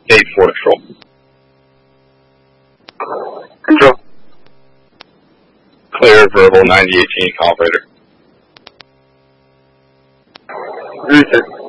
8-4 Control. Control. Clear, verbal, 9018, call operator. Reset.